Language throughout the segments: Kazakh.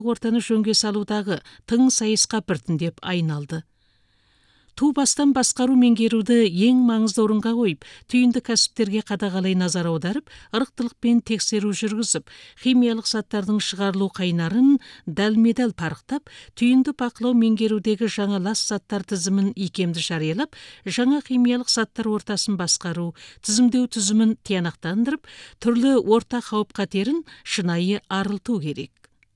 ортаны жөнге салудағы тың сайысқа біртіндеп айналды. Ту бастан басқару меңгеруді ең маңызды орынға қойып, түйінді кәсіптерге қадағалай назар аударып, ырықтылықпен тексеру жүргізіп, химиялық заттардың шығарылу қайнарын дәлме-дәл парықтап, түйінді бақылау меңгерудегі жаңа лас заттар тізімін икемді жариялап, жаңа химиялық заттар ортасын басқару, тізімдеу тізімін тиянақтандырып, түрлі орта қауіп қатерін шынайы арылту керек.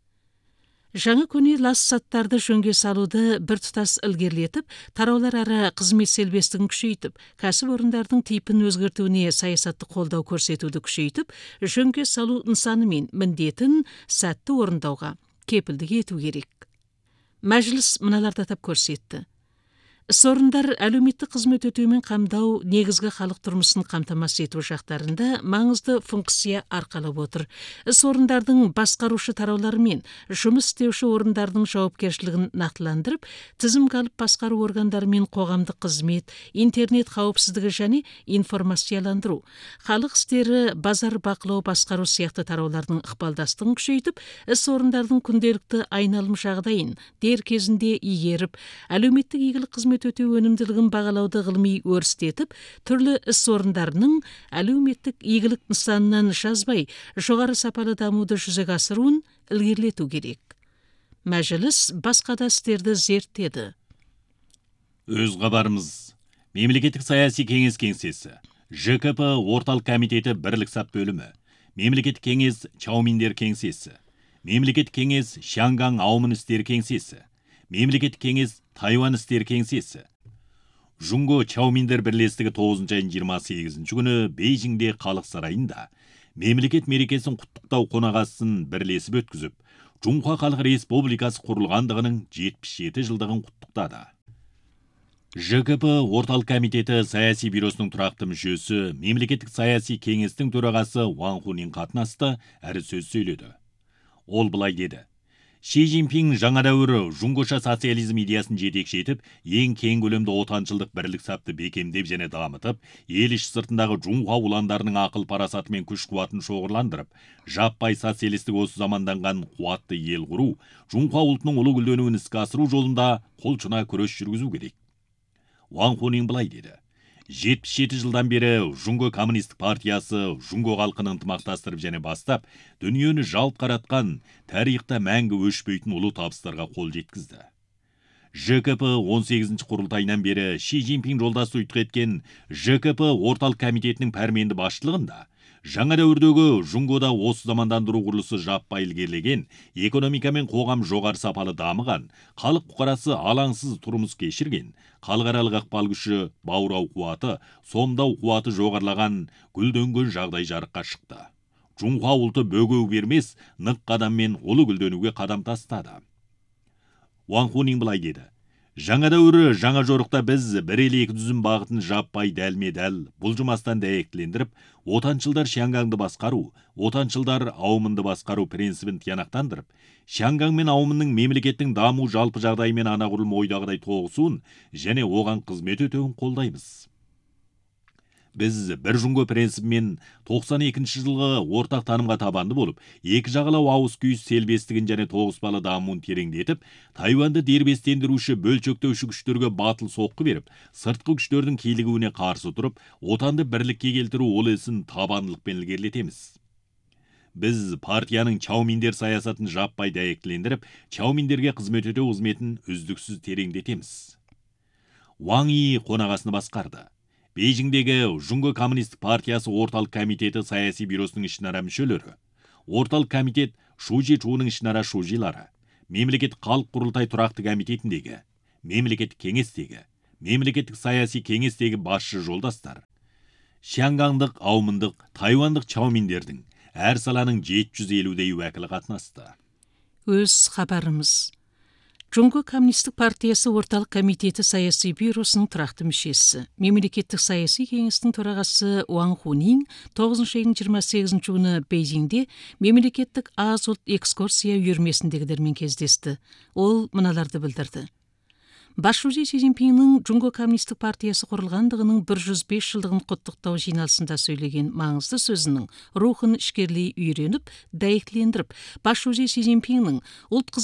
Жаңа көне лас заттарды жөнге салуды біртұтас ілгерілетіп, тараулар ара қызмет селбестігін күшейтіп, кәсіп орындардың типін өзгертуіне саясатты қолдау көрсетуді күшейтіп, жөнге салу нысаны мен міндетін сәтті орындауға кепілдік ету керек. Мәжіліс мыналарды атап көрсетті. Іс орындар әлеуметтік қызмет өтеумен қамдау негізгі халық тұрмысын қамтамасыз ету жақтарында маңызды функция арқалап отыр. Іс орындардың басқарушы тараулары мен жұмыс істеуші орындардың жауапкершілігін нақтыландырып, тізімге алып басқару органдары мен қоғамдық қызмет, интернет қауіпсіздігі және информацияландыру, халық істері, базар бақылау басқару сияқты тараулардың ықпалдастығын күшейтіп, іс орындардың күнделікті айналым жағдайын дер кезінде игеріп, әлеуметтік игілік қызмет өтеу өнімділігін бағалауды ғылыми өрістетіп, түрлі іс орындарының әлеуметтік игілік нысанынан жазбай, жоғары сапалы дамуды жүзеге асыруын ілгерілету керек. Мәжіліс басқа да істерді зерттеді. Өз хабарымыз. Мемлекеттік саяси кеңес кеңсесі, ЖКП орталық комитеті бірлік сап бөлімі, мемлекеттік кеңес Чауминдер кеңсесі, мемлекеттік кеңес Шанган аумын істер кеңсесі, мемлекеттік кеңес Тайвань істер кеңсесі. Жунго Чауминдер бірлестігі 9 айын 28 күні Бейжіңде халық сарайында мемлекет мерекесін құттықтау қонағасын бірлесіп өткізіп, Жунхуа Халық Республикасы құрылғандығының 77 жылдығын құттықтады. ЖКП орталық комитеті саяси бюросының тұрақты мүшесі, мемлекеттік саяси кеңестің төрағасы Ван Хунин қатынасты әрі сөз сөйледі. Ол былай деді. Ши Цзиньпин жаңа дәуірі жунгоша социализм идеясын жетекші етіп, ең кең көлемді отаншылдық бірлік сапты бекемдеп және дамытып, ел іш сыртындағы Жунхуа уландарының ақыл парасаты мен күш қуатын шоғырландырып, жаппай социалистік осы заманданған қуатты ел құру, Жунхуа ұлтының ұлы гүлденуін іске асыру жолында қолшына күрес жүргізу керек. Ван Хунин былай деді. 77 жылдан бері Жунго коммунистік партиясы Жунго халқының ынтымақтастырып және бастап, дүниені жалп қаратқан, тарихта мәңгі өшпейтін ұлы табыстарға қол жеткізді. ЖКП 18 құрылтайынан бері Ши Цзиньпин жолдасы ұйытқы еткен ЖКП орталық комитетінің пәрменді басшылығында жаңа дәуірдегі Жунгода осы замандандыру құрылысы жаппай ілгерілеген, экономика мен қоғам жоғары сапалы дамыған, халық бұқарасы алаңсыз тұрмыс кешірген, халықаралық ықпал күші, баурау қуаты, сомдау қуаты жоғарылаған, гүлденген жағдай жарыққа шықты. Жунхуа ұлты бөгеу бермес, нық қадаммен ұлы гүлденуге қадам тастады. Ван Хунин былай деді. Жаңа дәуірі жаңа жорықта біз бір елі екі дүзім бағытын жаппай дәлме-дәл бұлжымастан дәйектілендіріп, отаншылдар Шангаңды басқару, отаншылдар аумынды басқару принципін тиянақтандырып, Шанган мен аумынның мемлекеттің даму жалпы жағдайы мен анағұрлым ойдағыдай тоғысуын және оған қызмет өтеуін қолдаймыз. Біз бір Жунго принципімен 92 жылғы ортақ танымға табанды болып, екі жағалау ауыз күйіс селбестігін және тоғыспалы дамуын тереңдетіп, Тайваньды дербестендіруші бөлшектеуші күштерге батыл соққы беріп, сыртқы күштердің килігуіне қарсы тұрып, отанды бірлікке келтіру ол ісін табандылықпен ілгерілетеміз. Біз партияның Чауминдер саясатын жаппай дәйектілендіріп, Чауминдерге қызмет өтеу қызметін үздіксіз тереңдетеміз. Ван Yi қонағасыны басқарды. Бейжіңдегі Жунго коммунистік партиясы орталық комитеті саяси бюросының ішінара мүшелері, орталық комитет Шужи Чуының ішінара шужилары, мемлекеттік халық құрылтай тұрақты комитетіндегі, мемлекеттік кеңестегі, мемлекеттік саяси кеңестегі басшы жолдастар, Шангандық, аумындық, Тайвандық Чауминдердің әр саланың 750-дей уәкілі қатынасты. Өз хабарымыз. Жунго коммунистік партиясы орталық комитеті саяси бюросының тұрақты мүшесі. Мемлекеттік саяси кеңестің төрағасы Ван Хунин 9 айының 28 күні Бейжіңде мемлекеттік аз ұлт экскурсия үйірмесіндегілермен кездесті. Ол мыналарды білдірді. Башужи Си Цзиньпиннің Жунго Коммунистік партиясы құрылғандығының 105 жылдығын құттықтау жиналысында сөйлеген маңызды сөзінің рухын ішкерлей үйреніп, дәйектілендіріп, Башужи Си Цзиньпиннің ұлт